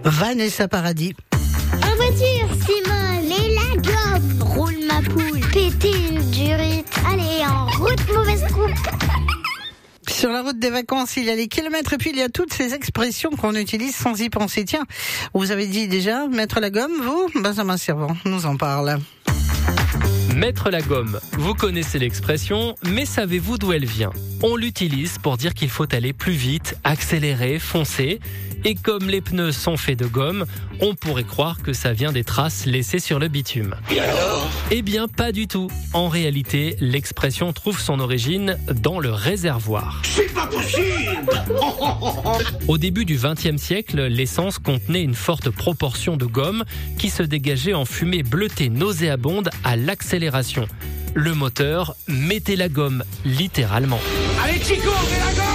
Vanessa Paradis. En voiture, Simone et la gomme. Roule ma poule, péter une durite. Allez, en route, mauvaise coupe. Sur la route des vacances, il y a les kilomètres et puis il y a toutes ces expressions qu'on utilise sans y penser. Tiens, vous avez dit déjà mettre la gomme, vous ? Benjamin Servan nous en parle. Mettre la gomme, vous connaissez l'expression, mais savez-vous d'où elle vient ? On l'utilise pour dire qu'il faut aller plus vite, accélérer, foncer. Et comme les pneus sont faits de gomme, on pourrait croire que ça vient des traces laissées sur le bitume. Et alors ? Eh bien, pas du tout. En réalité, l'expression trouve son origine dans le réservoir. C'est pas possible ! Au début du XXe siècle, l'essence contenait une forte proportion de gomme qui se dégageait en fumée bleutée nauséabonde à l'accélération. Le moteur mettait la gomme, littéralement. Allez Chico, mets la gomme !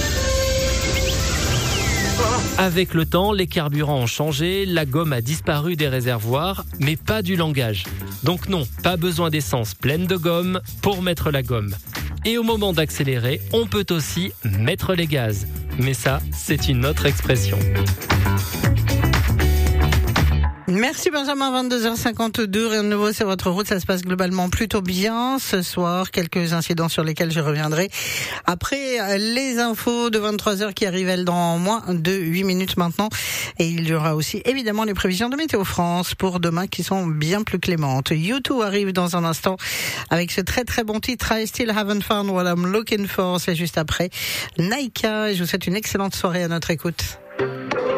Avec le temps, les carburants ont changé, la gomme a disparu des réservoirs, mais pas du langage. Donc non, pas besoin d'essence pleine de gomme pour mettre la gomme. Et au moment d'accélérer, on peut aussi mettre les gaz. Mais ça, c'est une autre expression. Merci Benjamin, 22h52, rien de nouveau sur votre route, ça se passe globalement plutôt bien ce soir, quelques incidents sur lesquels je reviendrai après les infos de 23h qui arrivent elles dans moins de 8 minutes maintenant, et il y aura aussi évidemment les prévisions de Météo France pour demain qui sont bien plus clémentes. U2 arrive dans un instant avec ce très très bon titre I Still Haven't Found What I'm Looking For, c'est juste après Naika, et je vous souhaite une excellente soirée à notre écoute.